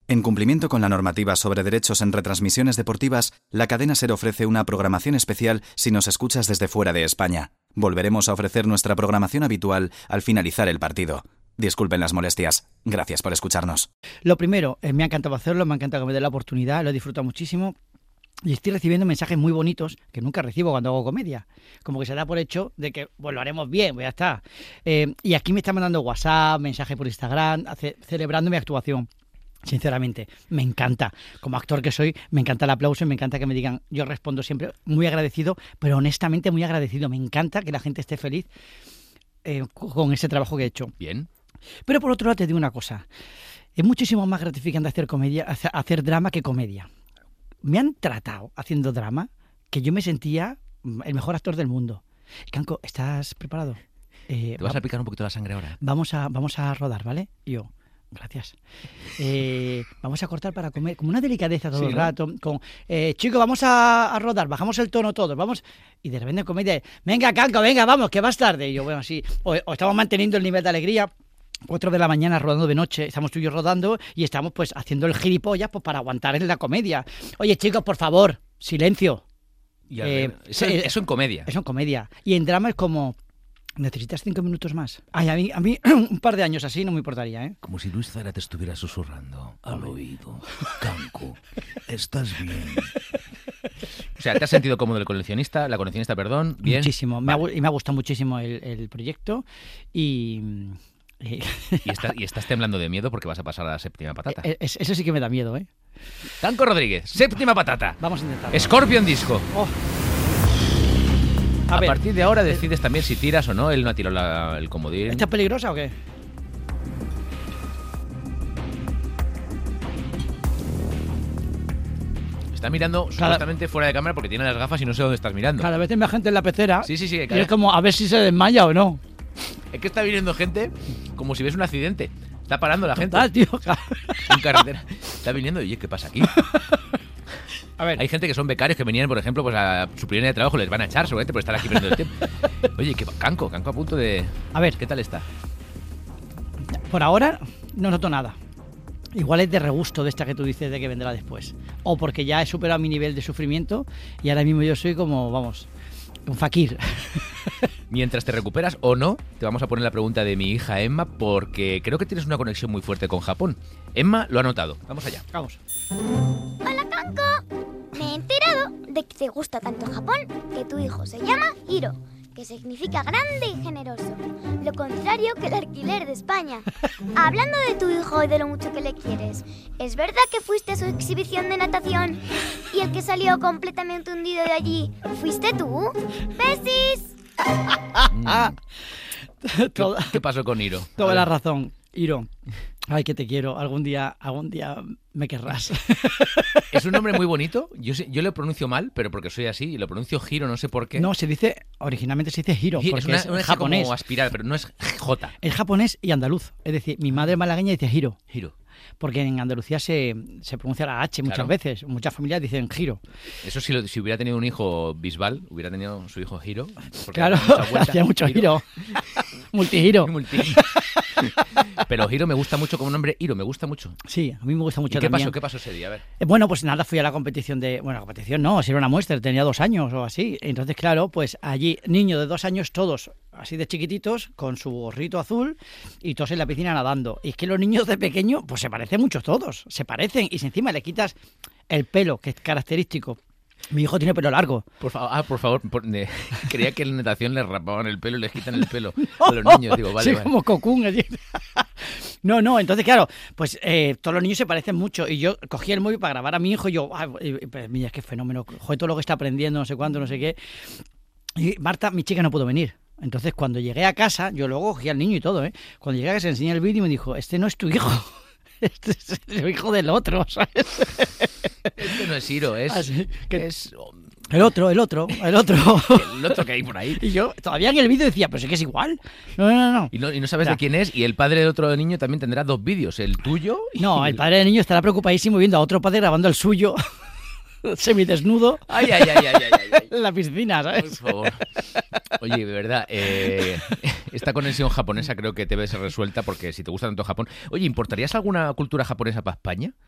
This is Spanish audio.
En cumplimiento con la normativa sobre derechos en retransmisiones deportivas, la cadena SER ofrece una programación especial si nos escuchas desde fuera de España. Volveremos a ofrecer nuestra programación habitual al finalizar el partido. Disculpen las molestias. Gracias por escucharnos. Lo primero, me ha encantado hacerlo, me ha encantado que me dé la oportunidad, lo he disfrutado muchísimo. Y estoy recibiendo mensajes muy bonitos que nunca recibo cuando hago comedia. Como que se da por hecho de que pues lo haremos bien, pues ya está. Y aquí me están mandando WhatsApp, mensajes por Instagram, celebrando mi actuación. Sinceramente, me encanta. Como actor que soy, me encanta el aplauso y me encanta que me digan. Yo respondo siempre muy agradecido, pero honestamente muy agradecido. Me encanta que la gente esté feliz con ese trabajo que he hecho. Bien. Pero por otro lado te digo una cosa. Es muchísimo más gratificante hacer comedia, hacer drama que comedia. Me han tratado haciendo drama que yo me sentía el mejor actor del mundo. Canco, ¿estás preparado? Te vas a picar un poquito la sangre ahora. Vamos a rodar, ¿vale? Y yo, gracias. Vamos a cortar para comer, como una delicadeza todo el rato. Con, chicos, vamos a rodar, bajamos el tono todos, vamos. Y de repente comedia, venga, Canco, venga, vamos, que vas tarde. Y yo, bueno, sí, o estamos manteniendo el nivel de alegría. 4 de la mañana rodando de noche, estamos tú y yo rodando y estamos pues haciendo el gilipollas pues para aguantar en la comedia. Oye, chicos, por favor, silencio. Eso en comedia. Eso en comedia. Y en drama es como, ¿necesitas 5 minutos más? Ay, a mí un par de años así no me importaría, ¿eh? Como si Luis Zara te estuviera susurrando al oído. Canco, ¿estás bien? O sea, ¿te has sentido cómodo la coleccionista, perdón? Bien. Muchísimo. Vale. Me ha gustado muchísimo el proyecto y estás temblando de miedo porque vas a pasar a la séptima patata. Eso sí que me da miedo, ¿eh? Canco Rodríguez, séptima patata. Vamos a intentarlo. Scorpion Disco. Oh. A partir de ahora decides también si tiras o no. Él no ha tirado el comodín. ¿Esta es peligrosa o qué? Está mirando supuestamente fuera de cámara porque tiene las gafas y no sé dónde estás mirando. Cada vez hay más gente en la pecera. Sí. Y es como a ver si se desmaya o no. Es que está viniendo gente como si ves un accidente. Está parando la gente. Tío. En carretera. Está viniendo y ¿qué pasa aquí? A ver. Hay gente que son becarios que venían, por ejemplo, pues a su primer día de trabajo, les van a echar seguramente por estar aquí perdiendo el tiempo. Oye, Canco a punto de... A ver. ¿Qué tal está? Por ahora no noto nada. Igual es de regusto de esta que tú dices de que vendrá después. O porque ya he superado mi nivel de sufrimiento y ahora mismo yo soy como, vamos, un fakir. Mientras te recuperas o no, te vamos a poner la pregunta de mi hija Emma porque creo que tienes una conexión muy fuerte con Japón. Emma lo ha notado. Vamos allá. Vamos. Hola, Canco. Me he enterado de que te gusta tanto Japón que tu hijo se llama Hiro, que significa grande y generoso. Lo contrario que el alquiler de España. Hablando de tu hijo y de lo mucho que le quieres, ¿es verdad que fuiste a su exhibición de natación y el que salió completamente hundido de allí fuiste tú? ¡Besis! ¿Qué pasó con Hiro? Toda la razón, Hiro. Ay, que te quiero. Algún día me querrás. Es un nombre muy bonito. Yo lo pronuncio mal, pero porque soy así. Y lo pronuncio Hiro, no sé por qué. No, originalmente se dice Hiro. Porque es japonés. Como aspirar, pero no es J. Es japonés y andaluz. Es decir, mi madre malagueña dice Hiro. Hiro. Porque en Andalucía se pronuncia la H muchas veces. Muchas familias dicen Giro. Eso si hubiera tenido un hijo Bisbal, hubiera tenido su hijo Giro. Claro, hacía mucho Giro. Multigiro. Pero Hiro me gusta mucho como nombre. Hiro me gusta mucho. Sí, a mí me gusta mucho ¿Y también. ¿Qué pasó ese día? A ver. Bueno, pues nada, fui a la competición la competición no, si era una muestra, tenía 2 años o así. Entonces, claro, pues allí, niños de 2 años, todos así de chiquititos, con su gorrito azul y todos en la piscina nadando. Y es que los niños de pequeño, pues se parecen mucho todos, se parecen. Y si encima le quitas el pelo, que es característico. Mi hijo tiene pelo largo. Por favor. Creía que en natación les rapaban el pelo y les quitan el pelo a los niños. Digo, vale, sí, vale. Como Cocoon. No, entonces claro, pues todos los niños se parecen mucho. Y yo cogí el móvil para grabar a mi hijo y yo, mira, qué fenómeno. Joder, todo lo que está aprendiendo, no sé cuánto, no sé qué. Y Marta, mi chica, no pudo venir. Entonces cuando llegué a casa, yo luego cogí al niño y todo, Cuando llegué a casa, enseñé el vídeo y me dijo, este no es tu hijo. Este es el hijo del otro, ¿sabes? Este no es Hiro, es... Así, que es... El otro. El otro que hay por ahí. Y yo todavía en el vídeo decía, pero sí que es igual. No. Y no sabes de quién es. Y el padre de otro niño también tendrá 2 vídeos. El tuyo y... No, el padre del niño estará preocupadísimo viendo a otro padre grabando el suyo semidesnudo. Ay. En la piscina, ¿sabes? Por favor. Oye, de verdad, esta conexión japonesa creo que debe ser resuelta porque si te gusta tanto Japón... Oye, ¿importarías alguna cultura japonesa para España?